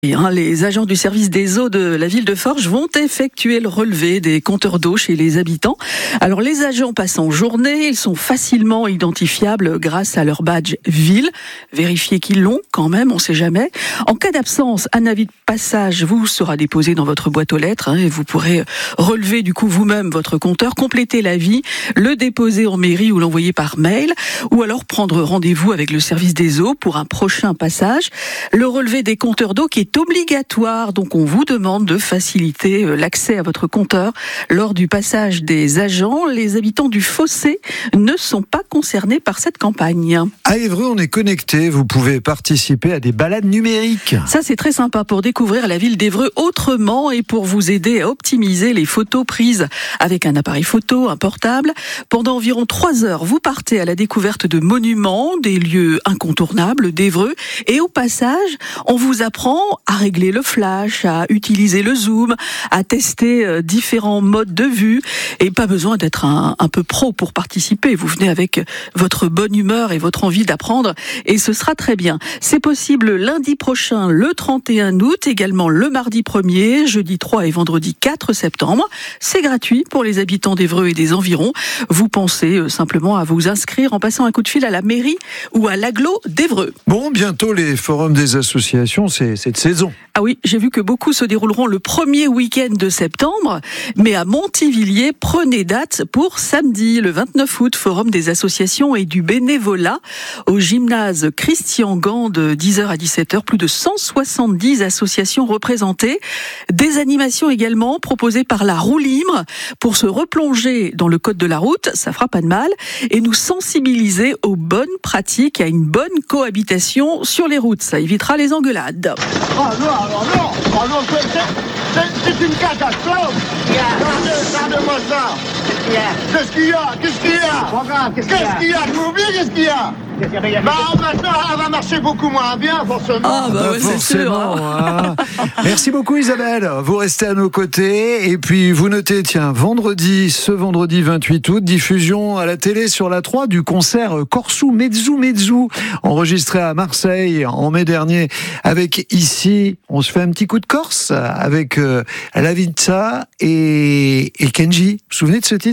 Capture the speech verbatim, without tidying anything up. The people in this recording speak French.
Et, hein, les agents du service des eaux de la ville de Forges vont effectuer le relevé des compteurs d'eau chez les habitants. Alors les agents passent en journée, ils sont facilement identifiables grâce à leur badge ville. Vérifiez qu'ils l'ont quand même, on ne sait jamais. En cas d'absence, un avis de passage vous sera déposé dans votre boîte aux lettres hein, et vous pourrez relever du coup vous-même votre compteur, compléter l'avis, le déposer en mairie ou l'envoyer par mail, ou alors prendre rendez-vous avec le service des eaux pour un prochain passage. Le relevé des compteurs d'eau qui est obligatoire, donc on vous demande de faciliter l'accès à votre compteur lors du passage des agents. Les habitants du Fossé ne sont pas concernés par cette campagne. À Évreux, on est connecté, vous pouvez participer à des balades numériques. Ça c'est très sympa pour découvrir la ville d'Évreux autrement et pour vous aider à optimiser les photos prises avec un appareil photo, un portable. Pendant environ trois heures, vous partez à la découverte de monuments, des lieux incontournables d'Évreux, et au passage, on vous apprend à régler le flash, à utiliser le zoom, à tester différents modes de vue, et pas besoin d'être un, un peu pro pour participer. Vous venez avec votre bonne humeur et votre envie d'apprendre et ce sera très bien. C'est possible lundi prochain, le trente et un août, également le mardi premier, jeudi trois et vendredi quatre septembre. C'est gratuit pour les habitants d'Évreux et des environs. Vous pensez simplement à vous inscrire en passant un coup de fil à la mairie ou à l'agglo d'Évreux. Bon, bientôt les forums des associations, c'est cette saison. Ah oui, j'ai vu que beaucoup se dérouleront le premier week-end de septembre, mais à Montivilliers, prenez date pour samedi, le vingt-neuf août, forum des associations et du bénévolat au gymnase Christian Gand de dix heures à dix-sept heures. Plus de cent soixante-dix associations représentées. Des animations également proposées par la roue libre pour se replonger dans le code de la route, ça fera pas de mal, et nous sensibiliser aux bonnes pratiques et à une bonne cohabitation sur les routes. Ça évitera les engueulades. Ah non, alors non, ah non, c'est, c'est, c'est une catastrophe. Regardez-moi ça. Qu'est-ce qu'il y a? Qu'est-ce qu'il y a? Qu'est-ce qu'il y a? Qu'est-ce qu'il y a? Je m'oublie, qu'est-ce qu'il y a? Bah maintenant, elle va marcher beaucoup moins bien, forcément. Ah bah, bah ouais, c'est sûr. Hein. Merci beaucoup Isabelle, vous restez à nos côtés et puis vous notez, tiens, vendredi, ce vendredi vingt-huit août, diffusion à la télé sur la trois du concert Corsou Mezzu Mezzu, enregistré à Marseille en mai dernier avec ici, on se fait un petit coup de Corse avec euh, Lavizza et, et Kenji. Vous vous souvenez de ce titre ?